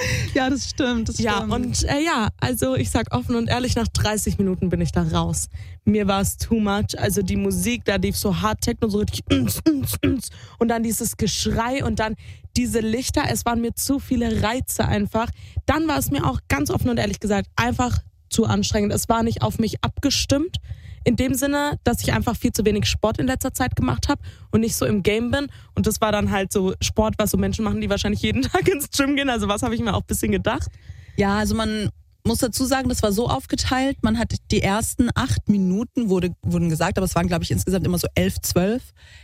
Ja, das stimmt. Ja, und also ich sag offen und ehrlich, nach 30 Minuten bin ich da raus. Mir war es too much. Also die Musik, da lief so Hard Techno, so richtig und dann dieses Geschrei und dann diese Lichter. Es waren mir zu viele Reize einfach. Dann war es mir auch ganz offen und ehrlich gesagt einfach zu anstrengend. Es war nicht auf mich abgestimmt. In dem Sinne, dass ich einfach viel zu wenig Sport in letzter Zeit gemacht habe und nicht so im Game bin. Und das war dann halt so Sport, was so Menschen machen, die wahrscheinlich jeden Tag ins Gym gehen. Also was habe ich mir auch ein bisschen gedacht. Ja, also man muss dazu sagen, das war so aufgeteilt. Man hat die ersten 8 Minuten, wurden gesagt, aber es waren, glaube ich, insgesamt immer so 11,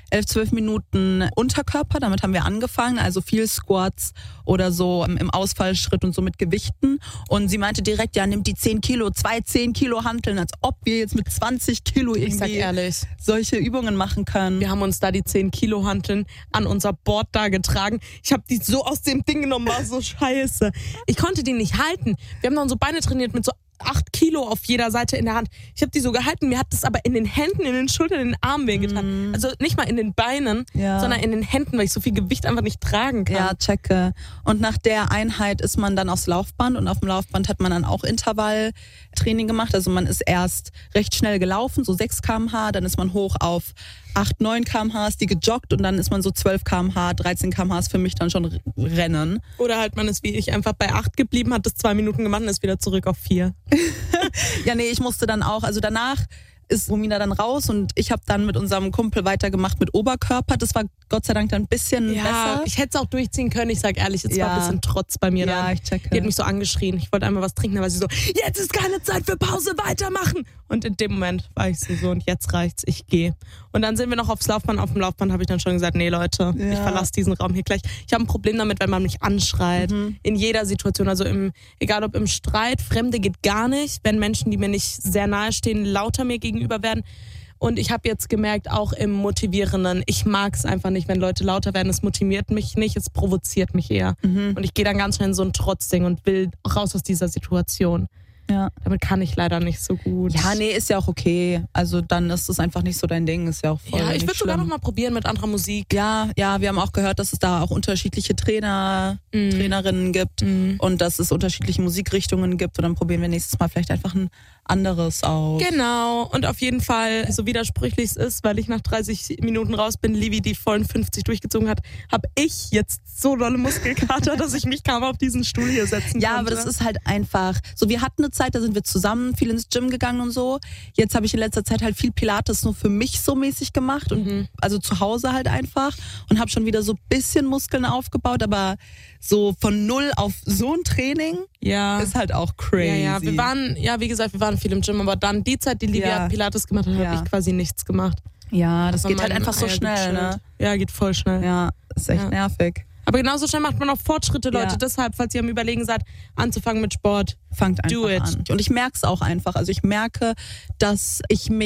12 Minuten Unterkörper. Damit haben wir angefangen, also viel Squats oder so im Ausfallschritt und so mit Gewichten. Und sie meinte direkt, ja, nimm die 10 Kilo, 10 Kilo Hanteln, als ob wir jetzt mit 20 Kilo irgendwie solche Übungen machen können. Wir haben uns da die 10 Kilo Hanteln an unser Board da getragen. Ich habe die so aus dem Ding genommen, war so scheiße. Ich konnte die nicht halten. Wir haben dann so Beine trainiert mit so 8 Kilo auf jeder Seite in der Hand. Ich habe die so gehalten, mir hat das aber in den Händen, in den Schultern, in den Armen wehgetan. Also nicht mal in den Beinen, sondern in den Händen, weil ich so viel Gewicht einfach nicht tragen kann. Ja, checke. Und nach der Einheit ist man dann aufs Laufband und auf dem Laufband hat man dann auch Intervalltraining gemacht. Also man ist erst recht schnell gelaufen, so 6 km/h, dann ist man hoch auf 8, 9 km/h, ist die gejoggt und dann ist man so 12 km/h, 13 km/h ist für mich dann schon Rennen. Oder halt man ist wie ich einfach bei 8 geblieben, hat das 2 Minuten gemacht und ist wieder zurück auf 4. Ja, nee, ich musste dann auch, also danach ist Romina dann raus und ich habe dann mit unserem Kumpel weitergemacht mit Oberkörper. Das war Gott sei Dank dann ein bisschen besser. Ich hätte es auch durchziehen können. Ich sag ehrlich, es war ein bisschen Trotz bei mir. Ja, dann. ich checke. Die hat mich so angeschrien. Ich wollte einmal was trinken, dann war sie so, jetzt ist keine Zeit für Pause, weitermachen. Und in dem Moment war ich so und jetzt reicht's, ich gehe. Und dann sind wir noch aufs Laufband. Auf dem Laufband habe ich dann schon gesagt, nee Leute, ich verlasse diesen Raum hier gleich. Ich habe ein Problem damit, wenn man mich anschreit. In jeder Situation, also egal ob im Streit, Fremde geht gar nicht. Wenn Menschen, die mir nicht sehr nahe stehen, lauter mir gegenüber werden. Und ich habe jetzt gemerkt, auch im Motivierenden, ich mag es einfach nicht, wenn Leute lauter werden. Es motiviert mich nicht, es provoziert mich eher. Und ich gehe dann ganz schnell in so ein Trotzding und will raus aus dieser Situation. Ja. Damit kann ich leider nicht so gut. Ja, nee, ist ja auch okay. Also dann ist es einfach nicht so dein Ding, ist ja auch voll. Ja, ich würde sogar noch mal probieren mit anderer Musik. Ja, wir haben auch gehört, dass es da auch unterschiedliche Trainerinnen gibt und dass es unterschiedliche Musikrichtungen gibt. Und dann probieren wir nächstes Mal vielleicht einfach ein anderes aus. Genau. Und auf jeden Fall, so widersprüchlich es ist, weil ich nach 30 Minuten raus bin, Livi die vollen 50 durchgezogen hat, habe ich jetzt so dolle Muskelkater, dass ich mich kaum auf diesen Stuhl hier setzen konnte. Ja, aber das ist halt einfach so, wir hatten eine Zeit, da sind wir zusammen viel ins Gym gegangen und so. Jetzt habe ich in letzter Zeit halt viel Pilates nur für mich so mäßig gemacht und also zu Hause halt einfach und habe schon wieder so ein bisschen Muskeln aufgebaut, aber so von 0 auf so ein Training ist halt auch crazy. Ja, wir waren, wie gesagt, wir waren viel im Gym, aber dann die Zeit, die Livia Pilates gemacht hat, habe ich quasi nichts gemacht. Ja, das geht halt einfach so schnell, ne? Ja, geht voll schnell. Ja, ist echt nervig. Aber genauso schnell macht man auch Fortschritte, Leute. Deshalb, falls ihr am Überlegen seid, anzufangen mit Sport, fangt einfach an. Und ich merke es auch einfach. Also ich merke, dass ich fühle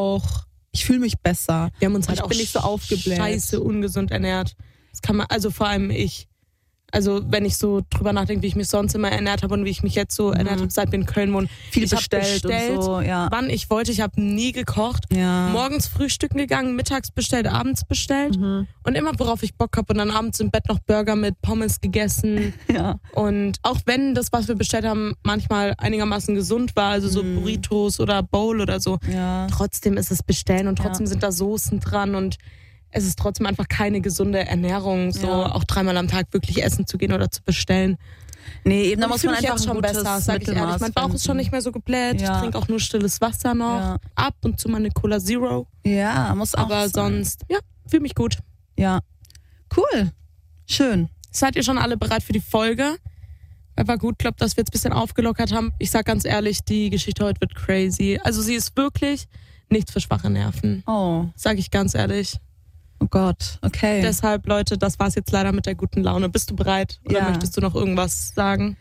mich besser. Wir haben uns halt auch nicht so aufgebläht. Scheiße ungesund ernährt. Das kann man, also vor allem ich. Also wenn ich so drüber nachdenke, wie ich mich sonst immer ernährt habe und wie ich mich jetzt so ernährt habe, seit wir in Köln wohnen. Viel bestellt und so, wann ich wollte. Ich habe nie gekocht. Ja. Morgens frühstücken gegangen, mittags bestellt, abends bestellt. Und immer, worauf ich Bock habe. Und dann abends im Bett noch Burger mit Pommes gegessen. Ja. Und auch wenn das, was wir bestellt haben, manchmal einigermaßen gesund war, also so Burritos oder Bowl oder so, trotzdem ist es bestellen und trotzdem sind da Soßen dran und es ist trotzdem einfach keine gesunde Ernährung, so auch 3-mal am Tag wirklich essen zu gehen oder zu bestellen. Nee, eben, da muss man einfach schon besser, sag ich ehrlich. Mein Bauch ist schon nicht mehr so gebläht. Ich trinke auch nur stilles Wasser noch. Ja. Ab und zu mal eine Cola Zero. Ja, muss auch aber sein. Sonst, fühle mich gut. Ja, cool. Schön. Seid ihr schon alle bereit für die Folge? War gut, glaube, dass wir jetzt ein bisschen aufgelockert haben. Ich sag ganz ehrlich, die Geschichte heute wird crazy. Also sie ist wirklich nichts für schwache Nerven. Oh. Sag ich ganz ehrlich. Oh Gott, okay. Deshalb, Leute, das war's jetzt leider mit der guten Laune. Bist du bereit? Oder möchtest du noch irgendwas sagen?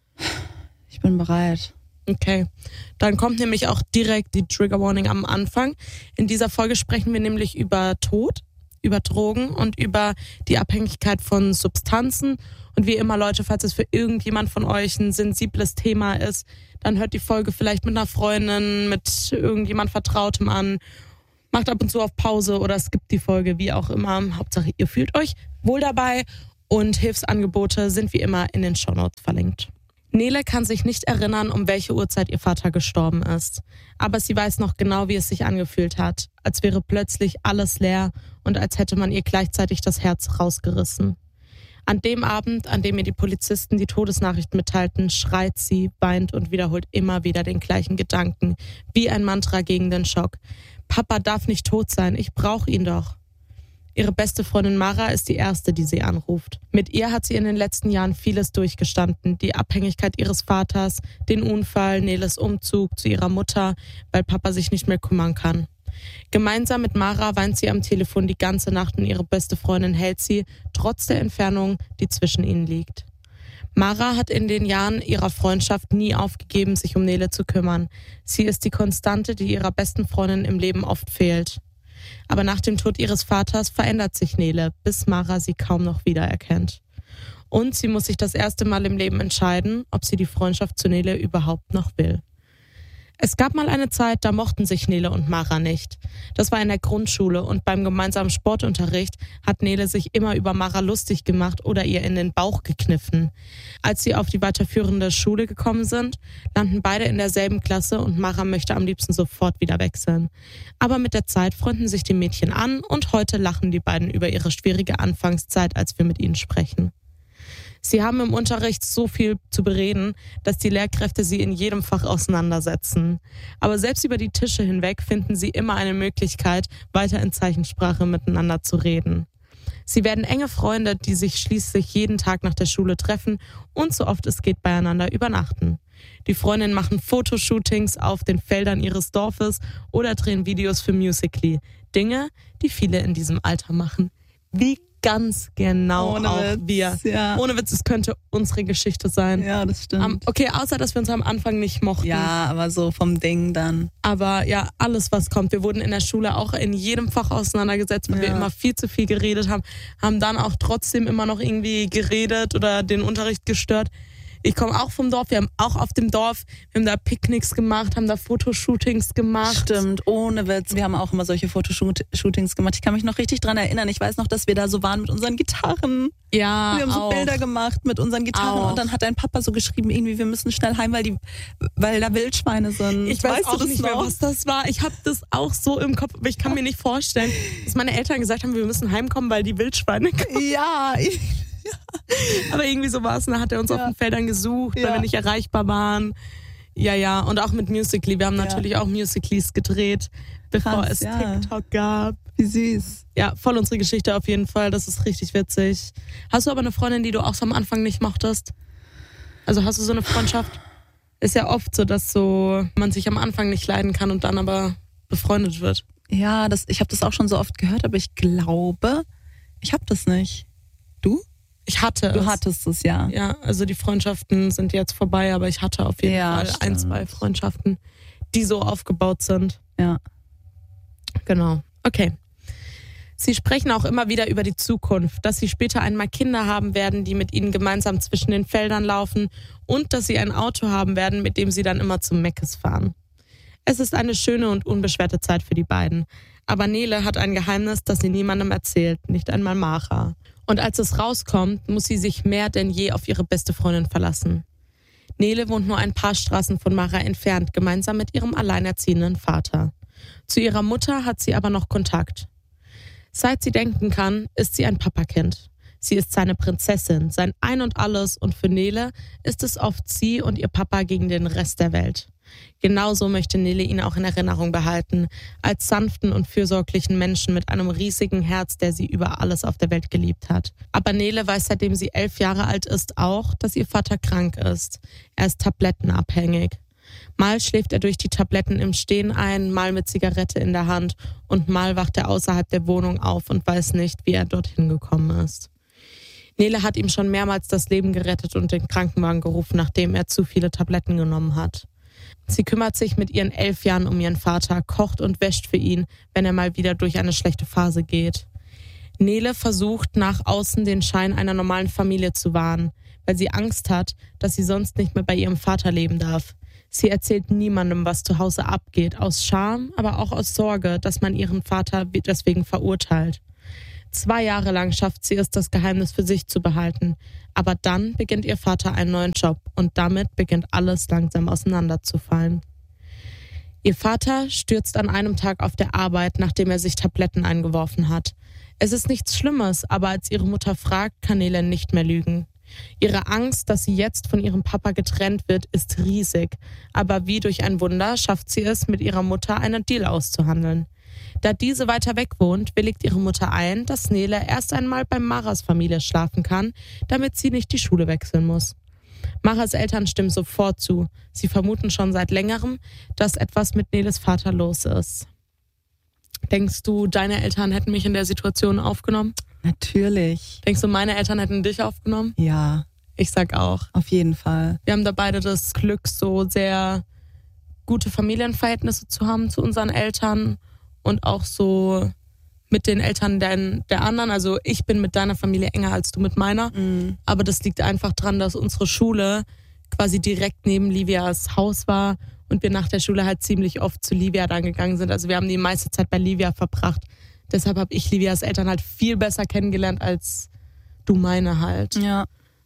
Ich bin bereit. Okay. Dann kommt nämlich auch direkt die Trigger Warning am Anfang. In dieser Folge sprechen wir nämlich über Tod, über Drogen und über die Abhängigkeit von Substanzen. Und wie immer, Leute, falls es für irgendjemand von euch ein sensibles Thema ist, dann hört die Folge vielleicht mit einer Freundin, mit irgendjemand Vertrautem an. Macht ab und zu auf Pause oder skippt die Folge, wie auch immer. Hauptsache, ihr fühlt euch wohl dabei. Und Hilfsangebote sind wie immer in den Shownotes verlinkt. Nele kann sich nicht erinnern, um welche Uhrzeit ihr Vater gestorben ist. Aber sie weiß noch genau, wie es sich angefühlt hat, als wäre plötzlich alles leer und als hätte man ihr gleichzeitig das Herz rausgerissen. An dem Abend, an dem ihr die Polizisten die Todesnachricht mitteilten, schreit sie, weint und wiederholt immer wieder den gleichen Gedanken, wie ein Mantra gegen den Schock. Papa darf nicht tot sein, ich brauche ihn doch. Ihre beste Freundin Mara ist die erste, die sie anruft. Mit ihr hat sie in den letzten Jahren vieles durchgestanden. Die Abhängigkeit ihres Vaters, den Unfall, Neles Umzug zu ihrer Mutter, weil Papa sich nicht mehr kümmern kann. Gemeinsam mit Mara weint sie am Telefon die ganze Nacht und ihre beste Freundin hält sie, trotz der Entfernung, die zwischen ihnen liegt. Mara hat in den Jahren ihrer Freundschaft nie aufgegeben, sich um Nele zu kümmern. Sie ist die Konstante, die ihrer besten Freundin im Leben oft fehlt. Aber nach dem Tod ihres Vaters verändert sich Nele, bis Mara sie kaum noch wiedererkennt. Und sie muss sich das erste Mal im Leben entscheiden, ob sie die Freundschaft zu Nele überhaupt noch will. Es gab mal eine Zeit, da mochten sich Nele und Mara nicht. Das war in der Grundschule und beim gemeinsamen Sportunterricht hat Nele sich immer über Mara lustig gemacht oder ihr in den Bauch gekniffen. Als sie auf die weiterführende Schule gekommen sind, landen beide in derselben Klasse und Mara möchte am liebsten sofort wieder wechseln. Aber mit der Zeit freunden sich die Mädchen an und heute lachen die beiden über ihre schwierige Anfangszeit, als wir mit ihnen sprechen. Sie haben im Unterricht so viel zu bereden, dass die Lehrkräfte sie in jedem Fach auseinandersetzen. Aber selbst über die Tische hinweg finden sie immer eine Möglichkeit, weiter in Zeichensprache miteinander zu reden. Sie werden enge Freunde, die sich schließlich jeden Tag nach der Schule treffen und so oft es geht beieinander übernachten. Die Freundinnen machen Fotoshootings auf den Feldern ihres Dorfes oder drehen Videos für Musical.ly. Dinge, die viele in diesem Alter machen. Wie ganz genau Ohne auch Witz, wir. ja. Ohne Witz, es könnte unsere Geschichte sein. Ja, das stimmt. Okay, außer, dass wir uns am Anfang nicht mochten. Ja, aber so vom Ding dann. Aber ja, alles, was kommt. Wir wurden in der Schule auch in jedem Fach auseinandergesetzt, weil wir immer viel zu viel geredet haben. Haben dann auch trotzdem immer noch irgendwie geredet oder den Unterricht gestört. Ich komme auch vom Dorf, wir haben auch auf dem Dorf, wir haben da Picknicks gemacht, haben da Fotoshootings gemacht. Stimmt, ohne Witz. Wir haben auch immer solche Fotoshootings gemacht. Ich kann mich noch richtig dran erinnern. Ich weiß noch, dass wir da so waren mit unseren Gitarren. Ja, wir haben so auch. Bilder gemacht mit unseren Gitarren Auch. und dann hat dein Papa so geschrieben, irgendwie, wir müssen schnell heim, weil da Wildschweine sind. Ich weiß weißt auch du das nicht noch? mehr, was das war. Ich habe das auch so im Kopf, aber ich kann mir nicht vorstellen, dass meine Eltern gesagt haben, wir müssen heimkommen, weil die Wildschweine kommen. Ja, Aber irgendwie so war es. Und dann hat er uns auf den Feldern gesucht, weil wir nicht erreichbar waren. Ja. Und auch mit Musical.ly. Wir haben natürlich auch Musicallys gedreht, bevor Krass, es TikTok gab. Wie süß. Ja, voll unsere Geschichte auf jeden Fall. Das ist richtig witzig. Hast du aber eine Freundin, die du auch so am Anfang nicht mochtest? Also hast du so eine Freundschaft? Ist ja oft so, dass so man sich am Anfang nicht leiden kann und dann aber befreundet wird. Ja, ich habe das auch schon so oft gehört, aber ich glaube, ich habe das nicht. Du? Ich hatte Du es. hattest es, ja. Ja, also die Freundschaften sind jetzt vorbei, aber ich hatte auf jeden Fall stimmt. 1, 2 Freundschaften, die so aufgebaut sind. Ja. Genau. Okay. Sie sprechen auch immer wieder über die Zukunft, dass sie später einmal Kinder haben werden, die mit ihnen gemeinsam zwischen den Feldern laufen und dass sie ein Auto haben werden, mit dem sie dann immer zum Meckes fahren. Es ist eine schöne und unbeschwerte Zeit für die beiden. Aber Nele hat ein Geheimnis, das sie niemandem erzählt, nicht einmal Mara. Und als es rauskommt, muss sie sich mehr denn je auf ihre beste Freundin verlassen. Nele wohnt nur ein paar Straßen von Mara entfernt, gemeinsam mit ihrem alleinerziehenden Vater. Zu ihrer Mutter hat sie aber noch Kontakt. Seit sie denken kann, ist sie ein Papakind. Sie ist seine Prinzessin, sein Ein und Alles und für Nele ist es oft sie und ihr Papa gegen den Rest der Welt. Genauso möchte Nele ihn auch in Erinnerung behalten, als sanften und fürsorglichen Menschen mit einem riesigen Herz, der sie über alles auf der Welt geliebt hat. Aber Nele weiß, seitdem sie 11 Jahre alt ist, auch, dass ihr Vater krank ist. Er ist tablettenabhängig. Mal schläft er durch die Tabletten im Stehen ein, mal mit Zigarette in der Hand und mal wacht er außerhalb der Wohnung auf und weiß nicht, wie er dorthin gekommen ist. Nele hat ihm schon mehrmals das Leben gerettet und den Krankenwagen gerufen, nachdem er zu viele Tabletten genommen hat. Sie kümmert sich mit ihren 11 Jahren um ihren Vater, kocht und wäscht für ihn, wenn er mal wieder durch eine schlechte Phase geht. Nele versucht nach außen den Schein einer normalen Familie zu wahren, weil sie Angst hat, dass sie sonst nicht mehr bei ihrem Vater leben darf. Sie erzählt niemandem, was zu Hause abgeht, aus Scham, aber auch aus Sorge, dass man ihren Vater deswegen verurteilt. 2 Jahre lang schafft sie es, das Geheimnis für sich zu behalten. Aber dann beginnt ihr Vater einen neuen Job und damit beginnt alles langsam auseinanderzufallen. Ihr Vater stürzt an einem Tag auf der Arbeit, nachdem er sich Tabletten eingeworfen hat. Es ist nichts Schlimmes, aber als ihre Mutter fragt, kann Nele nicht mehr lügen. Ihre Angst, dass sie jetzt von ihrem Papa getrennt wird, ist riesig. Aber wie durch ein Wunder schafft sie es, mit ihrer Mutter einen Deal auszuhandeln. Da diese weiter weg wohnt, willigt ihre Mutter ein, dass Nele erst einmal bei Maras Familie schlafen kann, damit sie nicht die Schule wechseln muss. Maras Eltern stimmen sofort zu. Sie vermuten schon seit längerem, dass etwas mit Neles Vater los ist. Denkst du, deine Eltern hätten mich in der Situation aufgenommen? Natürlich. Denkst du, meine Eltern hätten dich aufgenommen? Ja. Ich sag auch. Auf jeden Fall. Wir haben da beide das Glück, so sehr gute Familienverhältnisse zu haben zu unseren Eltern und auch so mit den Eltern der anderen. Also ich bin mit deiner Familie enger als du mit meiner. Mhm. Aber das liegt einfach daran, dass unsere Schule quasi direkt neben Livias Haus war und wir nach der Schule halt ziemlich oft zu Livia dann gegangen sind. Also wir haben die meiste Zeit bei Livia verbracht. Deshalb habe ich Livias Eltern halt viel besser kennengelernt als du meine halt. Ja.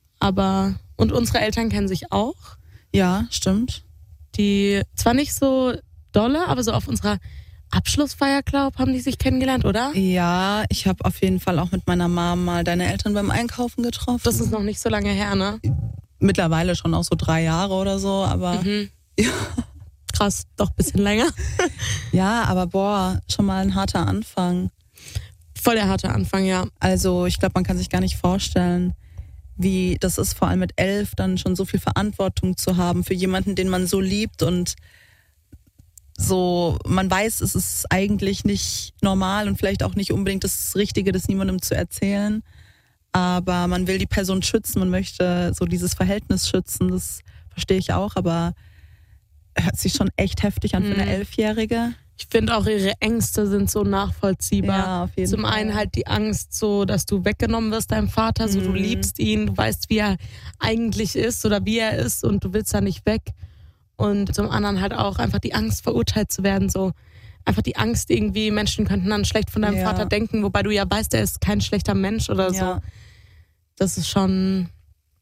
Und unsere Eltern kennen sich auch. Ja, stimmt. Die zwar nicht so dolle, aber so auf unserer Abschlussfeier, haben die sich kennengelernt, oder? Ja, ich habe auf jeden Fall auch mit meiner Mom mal deine Eltern beim Einkaufen getroffen. Das ist noch nicht so lange her, ne? Mittlerweile schon auch so 3 Jahre oder so, aber ja. Krass, doch ein bisschen länger. Ja, aber schon mal ein harter Anfang. Voll der harte Anfang, ja. Also ich glaube, man kann sich gar nicht vorstellen, wie das ist, vor allem mit 11 dann schon so viel Verantwortung zu haben für jemanden, den man so liebt und so, man weiß, es ist eigentlich nicht normal und vielleicht auch nicht unbedingt das Richtige, das niemandem zu erzählen, aber man will die Person schützen, man möchte so dieses Verhältnis schützen, das verstehe ich auch, aber hört sich schon echt heftig an für eine 11-Jährige. Ich finde auch, ihre Ängste sind so nachvollziehbar. Ja, auf jeden Zum Fall. einen halt die Angst, so, dass du weggenommen wirst, deinem Vater, so du liebst ihn, du weißt, wie er eigentlich ist oder wie er ist und du willst da nicht weg. Und zum anderen halt auch einfach die Angst, verurteilt zu werden, so einfach die Angst irgendwie, Menschen könnten dann schlecht von deinem Vater denken, wobei du ja weißt, er ist kein schlechter Mensch oder so. Das ist schon,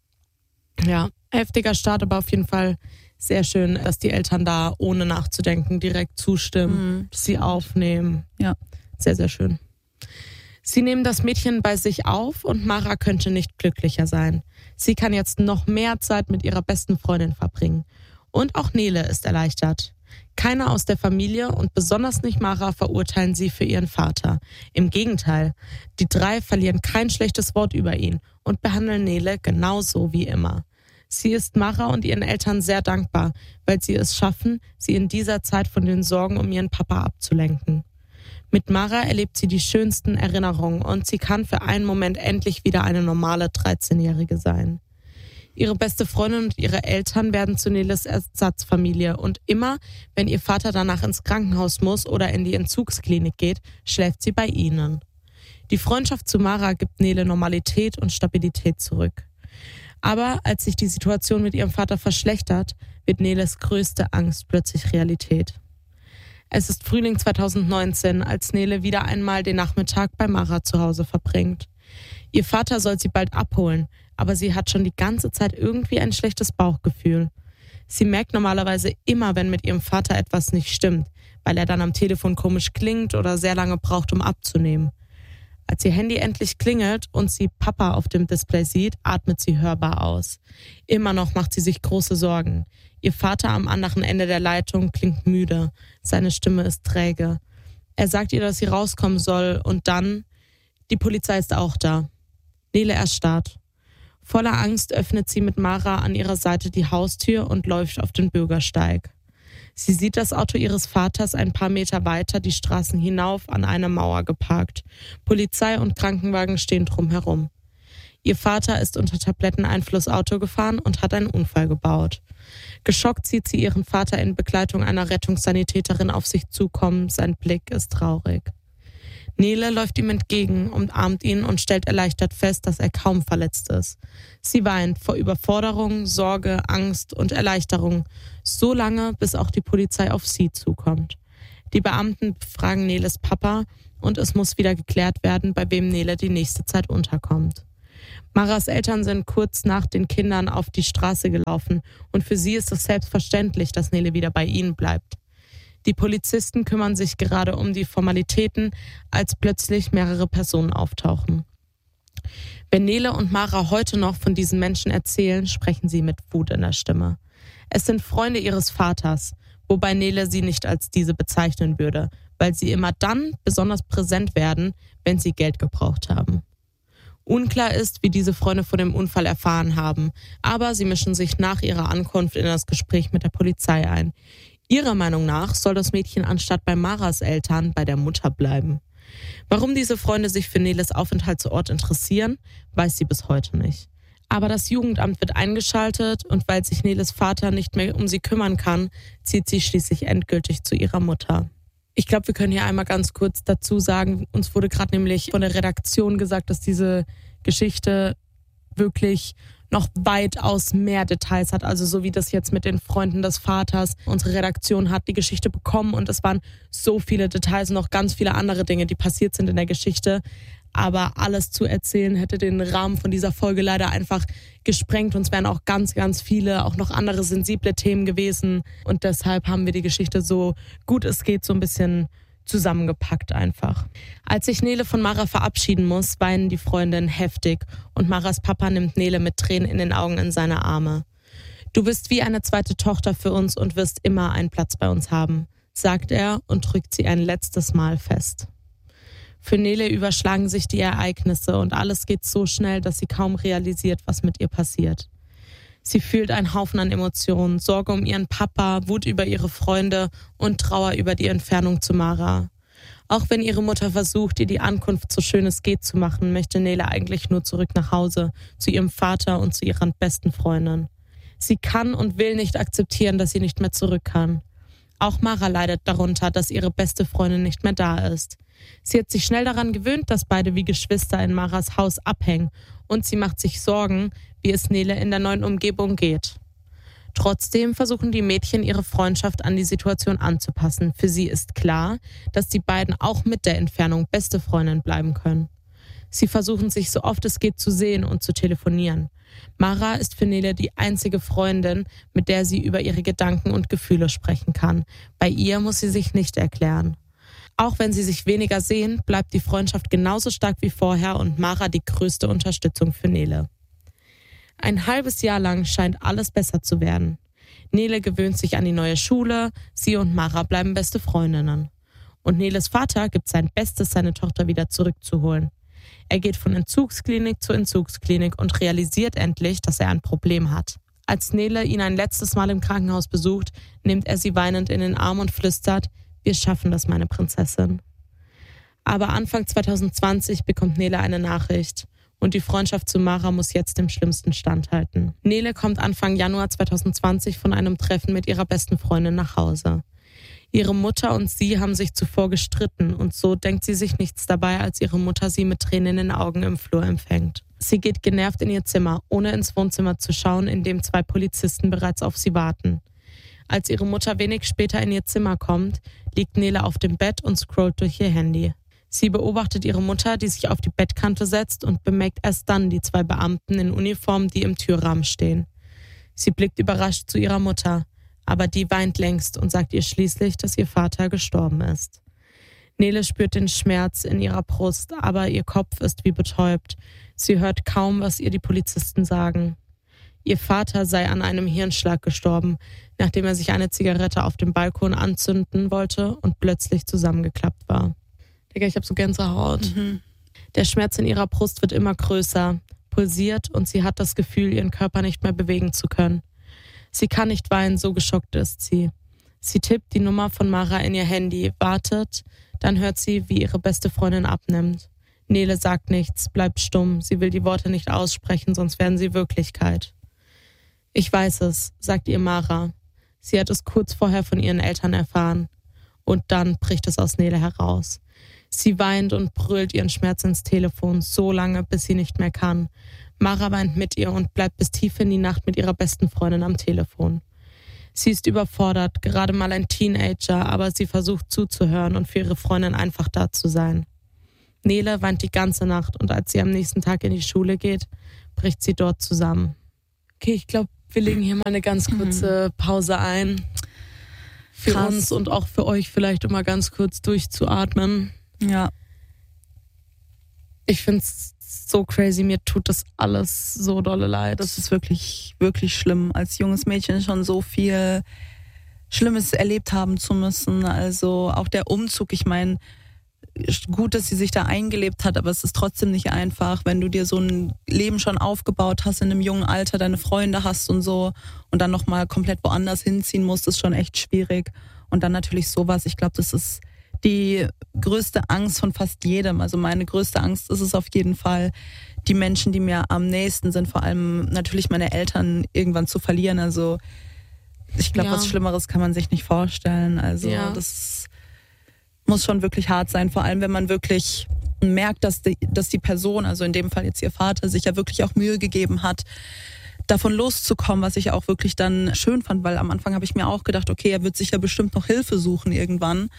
heftiger Start, aber auf jeden Fall sehr schön, dass die Eltern da ohne nachzudenken direkt zustimmen, sie aufnehmen. Ja, sehr, sehr schön. Sie nehmen das Mädchen bei sich auf und Mara könnte nicht glücklicher sein. Sie kann jetzt noch mehr Zeit mit ihrer besten Freundin verbringen. Und auch Nele ist erleichtert. Keiner aus der Familie und besonders nicht Mara verurteilen sie für ihren Vater. Im Gegenteil, die 3 verlieren kein schlechtes Wort über ihn und behandeln Nele genauso wie immer. Sie ist Mara und ihren Eltern sehr dankbar, weil sie es schaffen, sie in dieser Zeit von den Sorgen um ihren Papa abzulenken. Mit Mara erlebt sie die schönsten Erinnerungen und sie kann für einen Moment endlich wieder eine normale 13-Jährige sein. Ihre beste Freundin und ihre Eltern werden zu Neles Ersatzfamilie und immer, wenn ihr Vater danach ins Krankenhaus muss oder in die Entzugsklinik geht, schläft sie bei ihnen. Die Freundschaft zu Mara gibt Nele Normalität und Stabilität zurück. Aber als sich die Situation mit ihrem Vater verschlechtert, wird Neles größte Angst plötzlich Realität. Es ist Frühling 2019, als Nele wieder einmal den Nachmittag bei Mara zu Hause verbringt. Ihr Vater soll sie bald abholen, aber sie hat schon die ganze Zeit irgendwie ein schlechtes Bauchgefühl. Sie merkt normalerweise immer, wenn mit ihrem Vater etwas nicht stimmt, weil er dann am Telefon komisch klingt oder sehr lange braucht, um abzunehmen. Als ihr Handy endlich klingelt und sie Papa auf dem Display sieht, atmet sie hörbar aus. Immer noch macht sie sich große Sorgen. Ihr Vater am anderen Ende der Leitung klingt müde. Seine Stimme ist träge. Er sagt ihr, dass sie rauskommen soll und dann, die Polizei ist auch da. Nele erstarrt. Voller Angst öffnet sie mit Mara an ihrer Seite die Haustür und läuft auf den Bürgersteig. Sie sieht das Auto ihres Vaters ein paar Meter weiter die Straßen hinauf an eine Mauer geparkt. Polizei und Krankenwagen stehen drumherum. Ihr Vater ist unter Tabletteneinfluss Auto gefahren und hat einen Unfall gebaut. Geschockt sieht sie ihren Vater in Begleitung einer Rettungssanitäterin auf sich zukommen. Sein Blick ist traurig. Nele läuft ihm entgegen, umarmt ihn und stellt erleichtert fest, dass er kaum verletzt ist. Sie weint vor Überforderung, Sorge, Angst und Erleichterung, so lange, bis auch die Polizei auf sie zukommt. Die Beamten befragen Neles Papa und es muss wieder geklärt werden, bei wem Nele die nächste Zeit unterkommt. Maras Eltern sind kurz nach den Kindern auf die Straße gelaufen und für sie ist es selbstverständlich, dass Nele wieder bei ihnen bleibt. Die Polizisten kümmern sich gerade um die Formalitäten, als plötzlich mehrere Personen auftauchen. Wenn Nele und Mara heute noch von diesen Menschen erzählen, sprechen sie mit Wut in der Stimme. Es sind Freunde ihres Vaters, wobei Nele sie nicht als diese bezeichnen würde, weil sie immer dann besonders präsent werden, wenn sie Geld gebraucht haben. Unklar ist, wie diese Freunde von dem Unfall erfahren haben, aber sie mischen sich nach ihrer Ankunft in das Gespräch mit der Polizei ein. Ihrer Meinung nach soll das Mädchen anstatt bei Maras Eltern bei der Mutter bleiben. Warum diese Freunde sich für Neles Aufenthaltsort interessieren, weiß sie bis heute nicht. Aber das Jugendamt wird eingeschaltet und weil sich Neles Vater nicht mehr um sie kümmern kann, zieht sie schließlich endgültig zu ihrer Mutter. Ich glaube, wir können hier einmal ganz kurz dazu sagen, uns wurde gerade nämlich von der Redaktion gesagt, dass diese Geschichte wirklich noch weitaus mehr Details hat, also so wie das jetzt mit den Freunden des Vaters. Unsere Redaktion hat die Geschichte bekommen und es waren so viele Details und noch ganz viele andere Dinge, die passiert sind in der Geschichte. Aber alles zu erzählen hätte den Rahmen von dieser Folge leider einfach gesprengt. Und es wären auch ganz, ganz viele, auch noch andere sensible Themen gewesen. Und deshalb haben wir die Geschichte so gut es geht so ein bisschen zusammengepackt einfach. Als sich Nele von Mara verabschieden muss, weinen die Freundinnen heftig und Maras Papa nimmt Nele mit Tränen in den Augen in seine Arme. Du bist wie eine zweite Tochter für uns und wirst immer einen Platz bei uns haben, sagt er und drückt sie ein letztes Mal fest. Für Nele überschlagen sich die Ereignisse und alles geht so schnell, dass sie kaum realisiert, was mit ihr passiert. Sie fühlt einen Haufen an Emotionen, Sorge um ihren Papa, Wut über ihre Freunde und Trauer über die Entfernung zu Mara. Auch wenn ihre Mutter versucht, ihr die Ankunft so schön es geht zu machen, möchte Nele eigentlich nur zurück nach Hause, zu ihrem Vater und zu ihrer besten Freundin. Sie kann und will nicht akzeptieren, dass sie nicht mehr zurück kann. Auch Mara leidet darunter, dass ihre beste Freundin nicht mehr da ist. Sie hat sich schnell daran gewöhnt, dass beide wie Geschwister in Maras Haus abhängen und sie macht sich Sorgen, wie es Nele in der neuen Umgebung geht. Trotzdem versuchen die Mädchen, ihre Freundschaft an die Situation anzupassen. Für sie ist klar, dass die beiden auch mit der Entfernung beste Freundinnen bleiben können. Sie versuchen sich so oft es geht zu sehen und zu telefonieren. Mara ist für Nele die einzige Freundin, mit der sie über ihre Gedanken und Gefühle sprechen kann. Bei ihr muss sie sich nicht erklären. Auch wenn sie sich weniger sehen, bleibt die Freundschaft genauso stark wie vorher und Mara die größte Unterstützung für Nele. Ein halbes Jahr lang scheint alles besser zu werden. Nele gewöhnt sich an die neue Schule, sie und Mara bleiben beste Freundinnen. Und Neles Vater gibt sein Bestes, seine Tochter wieder zurückzuholen. Er geht von Entzugsklinik zu Entzugsklinik und realisiert endlich, dass er ein Problem hat. Als Nele ihn ein letztes Mal im Krankenhaus besucht, nimmt er sie weinend in den Arm und flüstert: Wir schaffen das, meine Prinzessin. Aber Anfang 2020 bekommt Nele eine Nachricht und die Freundschaft zu Mara muss jetzt dem Schlimmsten standhalten. Nele kommt Anfang Januar 2020 von einem Treffen mit ihrer besten Freundin nach Hause. Ihre Mutter und sie haben sich zuvor gestritten und so denkt sie sich nichts dabei, als ihre Mutter sie mit Tränen in den Augen im Flur empfängt. Sie geht genervt in ihr Zimmer, ohne ins Wohnzimmer zu schauen, in dem 2 Polizisten bereits auf sie warten. Als ihre Mutter wenig später in ihr Zimmer kommt, liegt Nele auf dem Bett und scrollt durch ihr Handy. Sie beobachtet ihre Mutter, die sich auf die Bettkante setzt und bemerkt erst dann die 2 Beamten in Uniform, die im Türrahmen stehen. Sie blickt überrascht zu ihrer Mutter, aber die weint längst und sagt ihr schließlich, dass ihr Vater gestorben ist. Nele spürt den Schmerz in ihrer Brust, aber ihr Kopf ist wie betäubt. Sie hört kaum, was ihr die Polizisten sagen. Ihr Vater sei an einem Hirnschlag gestorben, nachdem er sich eine Zigarette auf dem Balkon anzünden wollte und plötzlich zusammengeklappt war. Digga, ich hab so Gänsehaut. Der Schmerz in ihrer Brust wird immer größer, pulsiert und sie hat das Gefühl, ihren Körper nicht mehr bewegen zu können. Sie kann nicht weinen, so geschockt ist sie. Sie tippt die Nummer von Mara in ihr Handy, wartet, dann hört sie, wie ihre beste Freundin abnimmt. Nele sagt nichts, bleibt stumm, sie will die Worte nicht aussprechen, sonst werden sie Wirklichkeit. Ich weiß es, sagt ihr Mara. Sie hat es kurz vorher von ihren Eltern erfahren. Und dann bricht es aus Nele heraus. Sie weint und brüllt ihren Schmerz ins Telefon, so lange, bis sie nicht mehr kann. Mara weint mit ihr und bleibt bis tief in die Nacht mit ihrer besten Freundin am Telefon. Sie ist überfordert, gerade mal ein Teenager, aber sie versucht zuzuhören und für ihre Freundin einfach da zu sein. Nele weint die ganze Nacht und als sie am nächsten Tag in die Schule geht, bricht sie dort zusammen. Okay, ich glaube, wir legen hier mal eine ganz kurze Pause ein. Für Krass. uns und auch für euch vielleicht, um mal ganz kurz durchzuatmen. Ja. Ich finde es so crazy, mir tut das alles so dolle leid. Das ist wirklich, wirklich schlimm, als junges Mädchen schon so viel Schlimmes erlebt haben zu müssen. Also auch der Umzug, ich meine, gut, dass sie sich da eingelebt hat, aber es ist trotzdem nicht einfach, wenn du dir so ein Leben schon aufgebaut hast in einem jungen Alter, deine Freunde hast und so und dann nochmal komplett woanders hinziehen musst, ist schon echt schwierig. Und dann natürlich sowas, ich glaube, das ist die größte Angst von fast jedem. Also meine größte Angst ist es auf jeden Fall, die Menschen, die mir am nächsten sind, vor allem natürlich meine Eltern irgendwann zu verlieren. Also ich glaube, was Schlimmeres kann man sich nicht vorstellen. Also das muss schon wirklich hart sein, vor allem wenn man wirklich merkt, dass die Person, also in dem Fall jetzt ihr Vater, sich ja wirklich auch Mühe gegeben hat, davon loszukommen, was ich auch wirklich dann schön fand, weil am Anfang habe ich mir auch gedacht, okay, er wird sicher bestimmt noch Hilfe suchen irgendwann,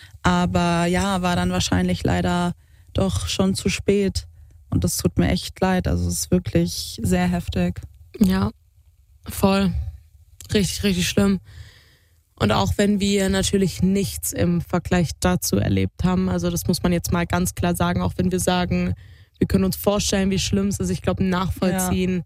aber ja, war dann wahrscheinlich leider doch schon zu spät und das tut mir echt leid, also es ist wirklich sehr heftig. Ja, voll. Richtig, richtig schlimm. Und auch wenn wir natürlich nichts im Vergleich dazu erlebt haben, also das muss man jetzt mal ganz klar sagen, auch wenn wir sagen, wir können uns vorstellen, wie schlimm es ist, ich glaube nachvollziehen,